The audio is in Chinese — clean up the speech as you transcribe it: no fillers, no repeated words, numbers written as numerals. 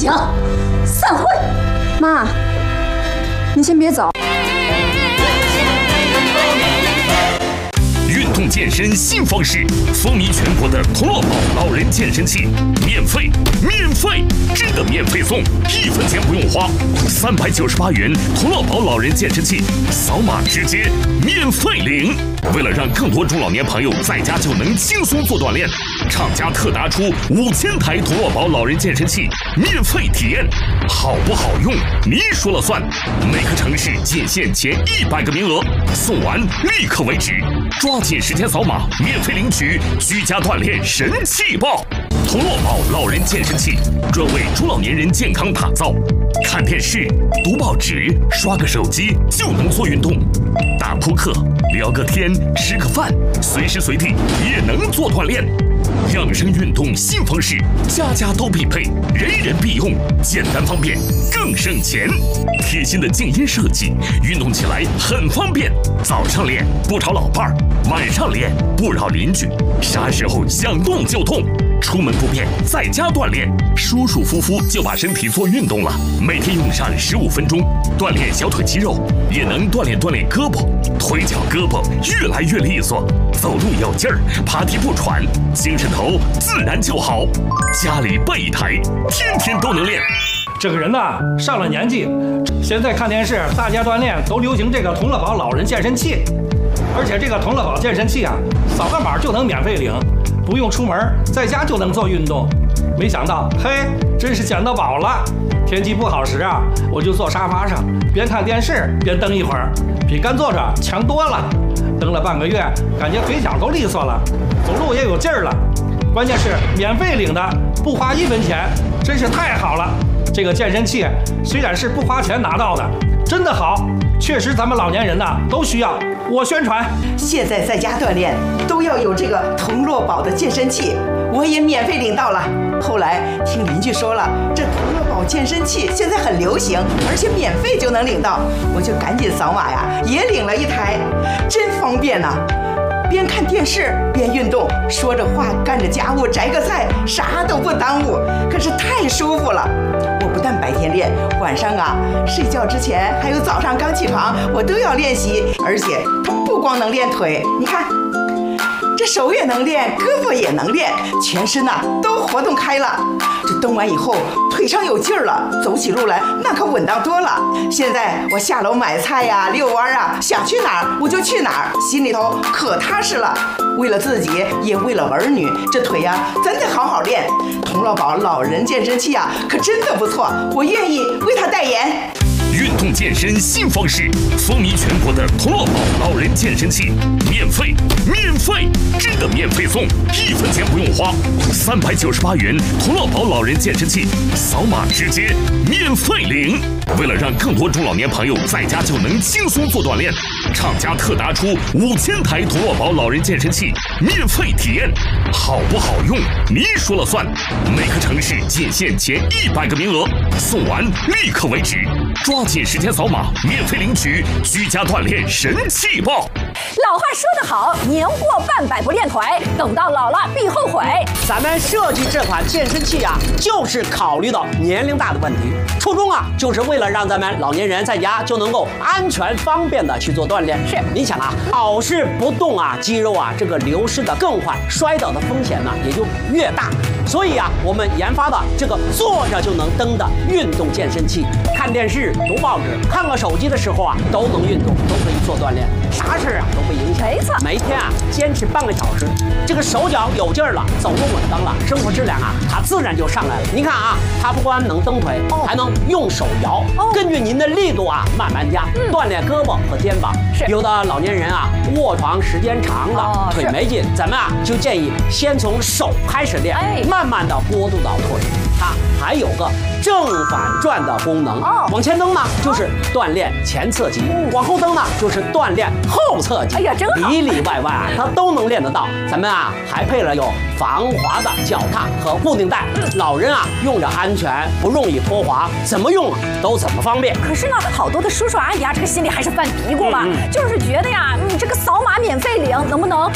行，散会。 妈，你先别走。 运动健身新方式，风靡全国的童乐宝老人健身器，免费，真的免费送，1分钱不用花，398元童乐宝老人健身器，扫码直接免费领。为了让更多中老年朋友在家就能轻松做锻炼，厂家特拿出5000台童乐宝老人健身器免费体验，好不好用你说了算。每个城市仅限前100个名额，送完立刻为止，抓紧时间扫码免费领取居家锻炼神器包。童乐宝老人健身器专为中老年人健康打造，看电视、读报纸、刷个手机就能做运动，打扑克、聊个天、吃个饭，随时随地也能做锻炼。养生运动新方式，家家都必备，人人必用，简单方便，更省钱。贴心的静音设计，运动起来很方便。早上练不吵老伴儿，晚上练不扰邻居，啥时候想动就动。出门不便，在家锻炼，舒舒服服就把身体做运动了。每天用上15分钟，锻炼小腿肌肉，也能锻炼胳膊、腿脚胳膊越来越利索，走路有劲儿，爬梯不喘，精神头自然就好。家里备一台，天天都能练。 这个人呐，上了年纪，现在看电视，大家锻炼都流行这个童乐宝老人健身器，而且这个童乐宝健身器啊，扫个码就能免费领。不用出门，在家就能做运动。没想到，嘿，真是捡到宝了！天气不好时啊，我就坐沙发上，边看电视边蹬一会儿，比干坐着强多了。蹬了半个月，感觉腿脚都利索了，走路也有劲儿了。关键是免费领的，不花1分钱，真是太好了！这个健身器虽然是不花钱拿到的，真的好，确实咱们老年人呐都需要。我宣传， 现在在家锻炼都要有这个童乐宝的健身器，我也免费领到了。后来听邻居说了，这童乐宝健身器现在很流行，而且免费就能领到，我就赶紧扫码呀，也领了一台，真方便呐！边看电视边运动，说着话干着家务，摘个菜，啥都不耽误，可是太舒服了。我不但白天练，晚上啊睡觉之前还有早上刚起床，我都要练习。而且它不光能练腿，你看这手也能练，胳膊也能练，全身呐都活动开了。这蹬完以后腿上有劲儿了，走起路来那可稳当多了。现在我下楼买菜呀、遛弯啊，想去哪儿我就去哪儿，心里头可踏实了。为了自己，也为了儿女，这腿呀真得好好练。童乐宝老人健身器啊，可真的不错，我愿意为他代言。 运动健身新方式，风靡全国的童乐宝老人健身器，免费，真的免费送，1分钱不用花，398元童乐宝老人健身器，扫码直接免费领。为了让更多中老年朋友在家就能轻松做锻炼，厂家特拿出5000台童乐宝老人健身器免费体验，好不好用你说了算。每个城市仅限前100个名额，送完立刻为止，抓紧时间扫码免费领取居家锻炼神器包。 老话说得好，年过半百不练腿，等到老了必后悔。 咱们设计这款健身器啊，就是考虑到年龄大的问题，初衷啊，就是为了让咱们老年人在家就能够安全方便的去做锻炼。 是， 你想啊，老是不动啊，肌肉啊这个流失的更快，摔倒的风险呢也就越大。所以啊，我们研发的这个坐着就能蹬的运动健身器，看电视、读报纸、看个手机的时候啊，都能运动，都可以做锻炼，啥事啊都不影响。 没错， 每天啊坚持半个小时，这个手脚有劲儿了，走路稳当了，生活质量啊它自然就上来了。您看啊，它不光能蹬腿，还能用手摇，根据您的力度啊慢慢加，锻炼胳膊和肩膀。 是， 有的老年人啊卧床时间长了，腿没劲，咱们啊就建议先从手开始练，慢慢的过渡到腿。它还有个正反转的功能，往前蹬呢就是锻炼前侧肌，往后蹬呢就是锻炼后侧肌。 哎呀，真好， 里里外外啊它都能练得到。咱们啊还配了有防滑的脚踏和固定带，老人啊用着安全，不容易脱滑，怎么用啊都怎么方便。 可是呢，好多的叔叔阿姨啊，这个心里还是犯嘀咕嘛，就是觉得呀，这个扫码免费领，能不能